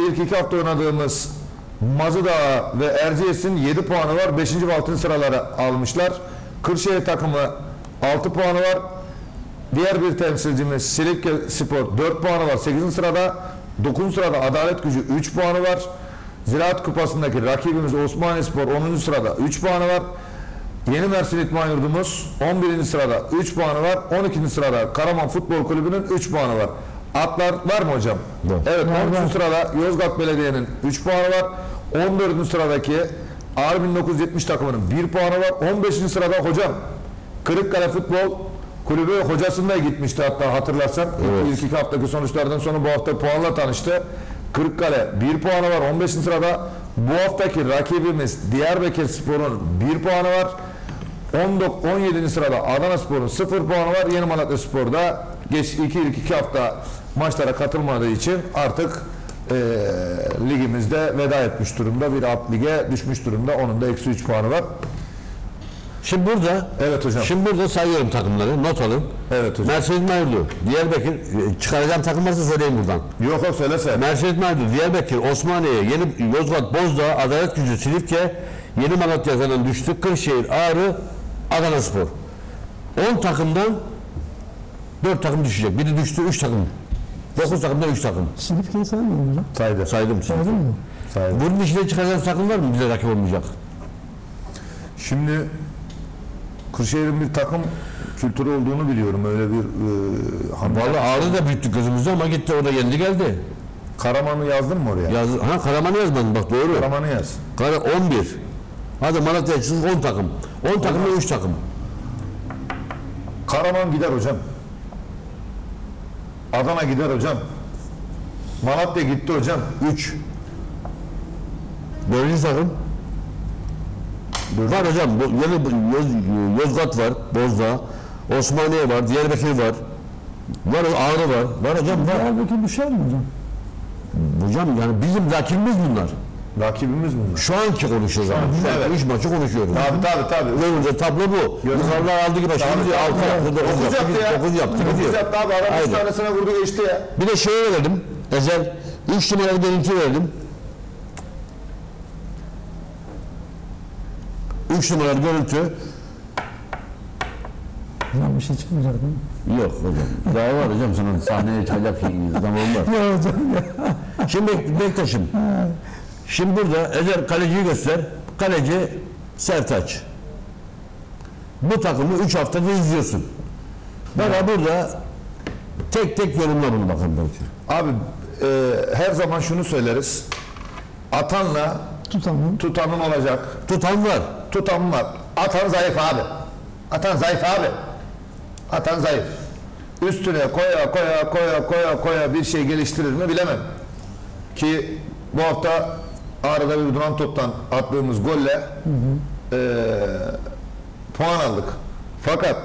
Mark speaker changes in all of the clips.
Speaker 1: ilk 2 hafta oynadığımız Mazıdağ ve Erciyes'in 7 puanı var. 5. ve 6. sıralara almışlar. Kırşehir takımı 6 puanı var. Diğer bir temsilcimiz Silifke Spor 4 puanı var. 8. sırada. 9. sırada Adalet Gücü 3 puanı var. Ziraat Kupası'ndaki rakibimiz Osmaniyespor 10. sırada 3 puanı var. Yeni Mersin İdman Yurdumuz 11. sırada 3 puanı var. 12. sırada Karaman Futbol Kulübü'nün 3 puanı var. Atlar var mı hocam? Evet. 13. sırada Yozgat Belediye'nin 3 puanı var. 14. sıradaki Ağrı 1970 takımının 1 puanı var. 15. sırada hocam Kırıkkale Futbol Kulübü hocasında gitmişti hatta hatırlarsan. Evet. İlk 2 haftaki sonuçlardan sonra bu hafta puanla tanıştı. Kırıkkale 1 puanı var 15. sırada. Bu haftaki rakibimiz Diyarbakır Spor'un 1 puanı var. 17. sırada Adana Spor'un 0 puanı var. Yeni Malatya Spor'da ilk 2 hafta maçlara katılmadığı için artık ligimizde veda etmiş durumda. Bir alt lige düşmüş durumda. Onun da eksi 3 puanı var.
Speaker 2: Şimdi burada,
Speaker 1: evet hocam.
Speaker 2: Şimdi burada sayıyorum takımları, not alın.
Speaker 1: Evet hocam.
Speaker 2: Mersin İdman Yurdu, Diyarbakır, çıkaracağım takım varsa söyleyeyim buradan.
Speaker 1: Yok yok söylese.
Speaker 2: Mersin İdman Yurdu, Diyarbakır, Osmaniye, Yeni Yozgat, Bozdağ, Adalet Gücü, Silifke, Yeni Malatya'dan düştü, Kırşehir, Ağrı, Adana Spor. 10 takımdan 4 takım düşecek. Biri düştü 3 takım. 9 takımdan 3 takım.
Speaker 3: Silifke'yi saymıyor mu hocam?
Speaker 1: Saydım.
Speaker 3: Saydın mı?
Speaker 1: Saydım.
Speaker 2: Bunun içinde çıkaracağım takım var mı bize rakip olmayacak?
Speaker 1: Şimdi Kırşehir'in bir takım kültürü olduğunu biliyorum. Öyle bir
Speaker 2: Vallahi Ağrı da büyüttü gözümüzde ama gitti orada yendi geldi.
Speaker 1: Karaman'ı yazdın mı oraya?
Speaker 2: Karaman'ı yazmadın bak doğru.
Speaker 1: Karaman'ı yaz.
Speaker 2: 11. Hadi Malatya açısın 10 takım. 10 takımda 3 takım.
Speaker 1: Karaman gider hocam. Adana gider hocam. Malatya gitti hocam. 3.
Speaker 2: 4. takım. Var hocam. Yozgat var. Bozdağ. Osmaniye var. Diyarbakır var. Var Ağrı var. Var hocam var.
Speaker 3: Diyarbakır düşer mi hocam?
Speaker 2: Hocam yani bizim rakibimiz bunlar.
Speaker 1: Rakibimiz bunlar.
Speaker 2: Şu anki konuşuyoruz ama.
Speaker 1: Evet.
Speaker 2: 3 maçı konuşuyoruz.
Speaker 1: Tabii.
Speaker 2: Önce tablo bu. Yukarılar aldı gibi şimdi 6 yaptı, 9 yaptı, 9 yaptı.
Speaker 1: 9 yaptı abi. Adam 3 tanesine vurdu geçti ya.
Speaker 2: Bir de şeye verelim. Ezel 3 numaralı görüntü verelim. 3 numaralı görüntü.
Speaker 3: Hocam bir şey çıkmayacak değil mi?
Speaker 2: Yok hocam. Daha var hocam sana sahneye çıkacak zaman var.
Speaker 3: Ya hocam ya.
Speaker 2: Şimdi Bektaş'ım. Şimdi burada Ezel kaleciyi göster. Kaleci Sertaç. Bu takımı 3 haftada izliyorsun. Bana burada tek tek yorumla bunu bakalım belki.
Speaker 1: Abi her zaman şunu söyleriz. Atanla tutanın olacak.
Speaker 2: Tutan var.
Speaker 1: Tutan var. Atan zayıf abi. Atan zayıf abi. Atan zayıf. Üstüne koya bir şey geliştirir mi bilemem. Ki bu hafta Ağrı'da bir duran toptan attığımız golle puan aldık. Fakat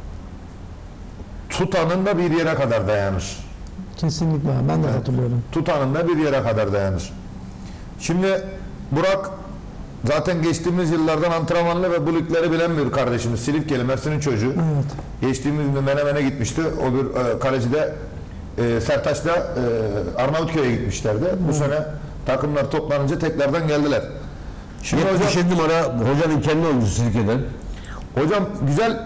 Speaker 1: tutanın da bir yere kadar dayanır.
Speaker 3: Kesinlikle ben de hatırlıyorum.
Speaker 1: Tutanın da bir yere kadar dayanır. Şimdi Burak zaten geçtiğimiz yıllardan antrenmanlı ve bu ligleri bilen bir kardeşimiz. Silifkeli, Mersin'in çocuğu.
Speaker 3: Evet.
Speaker 1: Geçtiğimiz gün Menemen'e gitmişti. O bir kaleci de Sertaç'la Arnavutköy'e gitmişlerdi. Bu sene takımlar toplanınca tekrardan geldiler. Şimdi hocam,
Speaker 2: 77 numara hocanın kendi oyuncusu Silifke'den.
Speaker 1: hocam güzel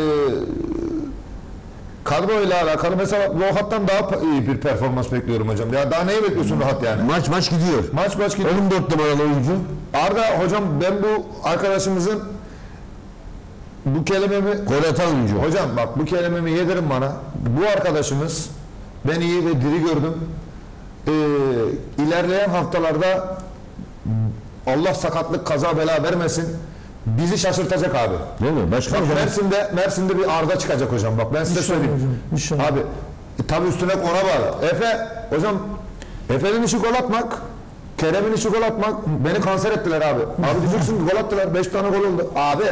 Speaker 1: kadroyla alakalı mesela Rohat'tan daha iyi bir performans bekliyorum hocam. Ya daha neyi bekliyorsun Rohat yani?
Speaker 2: Maç gidiyor.
Speaker 1: Maç gidiyor.
Speaker 2: 14 numaralı oyuncu.
Speaker 1: Arda hocam ben bu arkadaşımızın bu kelimemi
Speaker 2: Gol atan oyuncu.
Speaker 1: hocam bak bu kelimemi yedirin bana. Bu arkadaşımız ben iyi ve diri gördüm. İlerleyen haftalarda Allah sakatlık kaza bela vermesin. Bizi şaşırtacak abi.
Speaker 2: Değil mi? Başka
Speaker 1: Bak,
Speaker 2: hocam.
Speaker 1: Mersin'de bir Arda çıkacak hocam. Bak ben size söyleyeyim.
Speaker 3: Hocam, inşallah.
Speaker 1: Abi tabi üstüne ona bağlı. Hocam Efe'nin işi gol atmak, Kerem'in işi gol atmak. Beni kanser ettiler abi. Abi diyeceksin gol attılar. 5 tane gol oldu. Abi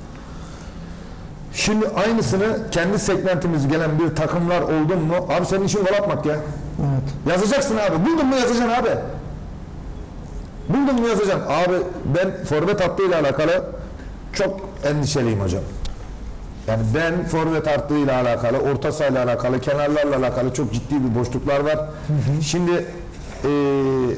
Speaker 1: şimdi aynısını kendi segmentimiz gelen bir takımlar oldun mu? Abi senin işin gol atmak ya.
Speaker 3: Evet.
Speaker 1: Yazacaksın abi. Buldun mu yazacaksın abi. Buldun mu yazacaksın. Abi ben forvet hattıyla alakalı çok endişeliyim hocam. Yani ben forvet hattıyla alakalı, orta sahayla alakalı, kenarlarla alakalı çok ciddi bir boşluklar var. Şimdi